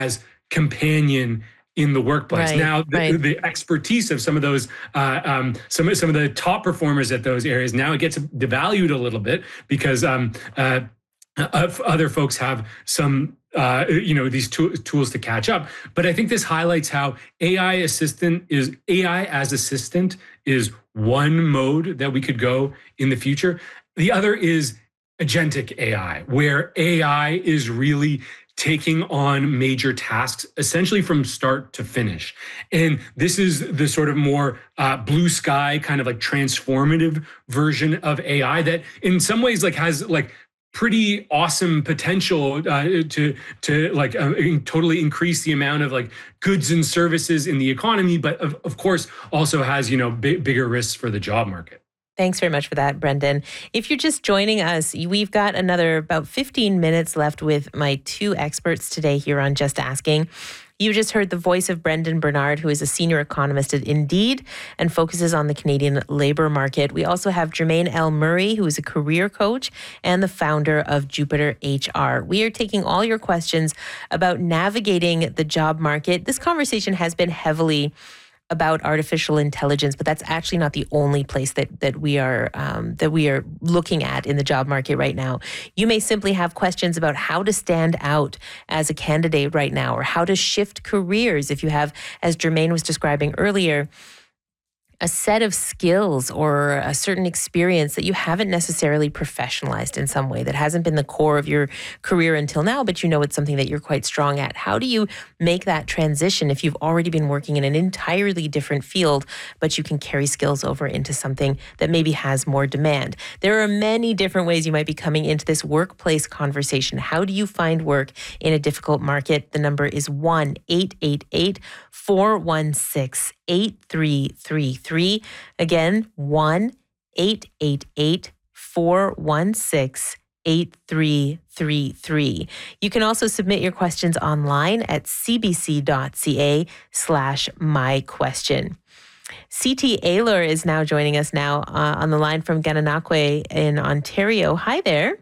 as companion in the workplace. Right, Now, right. the expertise of some of those, some of the top performers at those areas, now it gets devalued a little bit because other folks have some, these tools to catch up. But I think this highlights how AI as assistant is one mode that we could go in the future. The other is agentic AI, where AI is really taking on major tasks, essentially from start to finish. And this is the sort of more blue sky kind of like transformative version of AI that in some ways like has like pretty awesome potential to like totally increase the amount of like goods and services in the economy, but of course also has, bigger risks for the job market. Thanks very much for that, Brendan. If you're just joining us, we've got another about 15 minutes left with my two experts today here on Just Asking. You just heard the voice of Brendan Bernard, who is a senior economist at Indeed and focuses on the Canadian labor market. We also have Jermaine L. Murray, who is a career coach and the founder of Jupiter HR. We are taking all your questions about navigating the job market. This conversation has been heavily about artificial intelligence, but that's actually not the only place that we are looking at in the job market right now. You may simply have questions about how to stand out as a candidate right now, or how to shift careers if you have, as Jermaine was describing earlier, a set of skills or a certain experience that you haven't necessarily professionalized in some way, that hasn't been the core of your career until now, but it's something that you're quite strong at. How do you make that transition if you've already been working in an entirely different field, but you can carry skills over into something that maybe has more demand? There are many different ways you might be coming into this workplace conversation. How do you find work in a difficult market? The number is 1-888-416-8333. Again, 1-888-416-8333. You can also submit your questions online at cbc.ca/myquestion. CT Ayler is now joining us on the line from Gananoque in Ontario. Hi there.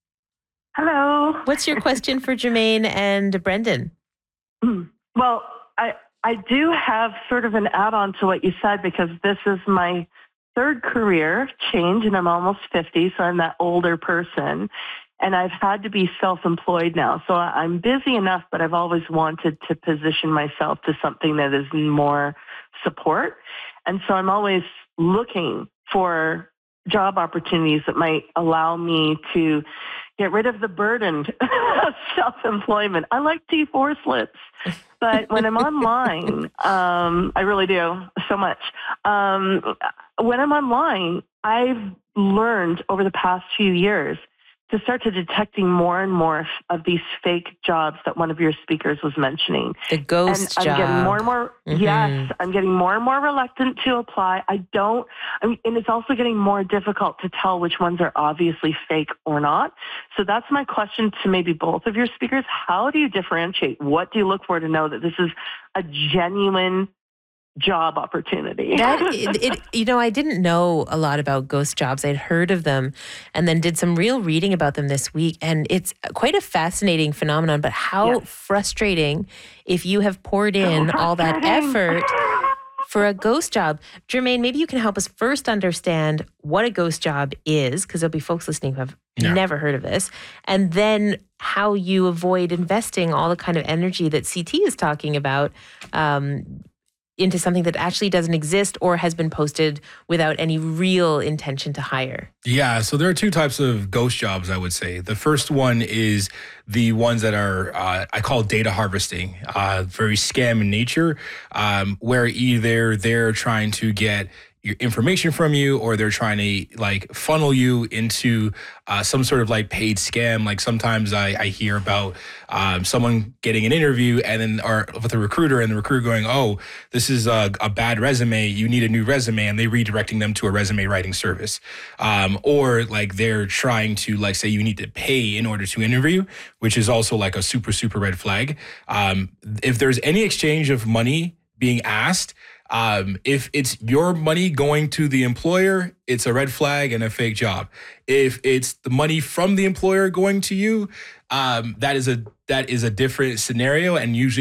Hello. What's your question for Jermaine and Brendan? Well, I do have sort of an add-on to what you said, because this is my third career change and I'm almost 50, so I'm that older person. And I've had to be self-employed now. So I'm busy enough, but I've always wanted to position myself to something that is more support. And so I'm always looking for job opportunities that might allow me to get rid of the burden of self-employment. I like T4 slips, but when I'm online, I really do so much. When I'm online, I've learned over the past few years to start to detecting more and more of these fake jobs that one of your speakers was mentioning. The ghost job. I'm getting more and more, yes, I'm getting more and more reluctant to apply. And it's also getting more difficult to tell which ones are obviously fake or not. So that's my question to maybe both of your speakers. How do you differentiate? What do you look for to know that this is a genuine job opportunity? I didn't know a lot about ghost jobs. I'd heard of them and then did some real reading about them this week. And it's quite a fascinating phenomenon, but how frustrating if you have poured in all that effort for a ghost job. Jermaine, maybe you can help us first understand what a ghost job is, because there'll be folks listening who have never heard of this, and then how you avoid investing all the kind of energy that CT is talking about into something that actually doesn't exist or has been posted without any real intention to hire. Yeah, so there are two types of ghost jobs, I would say. The first one is the ones that are, I call data harvesting, very scam in nature, where either they're trying to get your information from you, or they're trying to like funnel you into some sort of like paid scam. Like sometimes I hear about someone getting an interview and then or with a recruiter, and the recruiter going, "Oh, this is a bad resume. You need a new resume," and they redirecting them to a resume writing service. Or like they're trying to like say you need to pay in order to interview, which is also like a super red flag. If there's any exchange of money being asked, If it's your money going to the employer, it's a red flag and a fake job. If it's the money from the employer going to you, that is a different scenario, and usually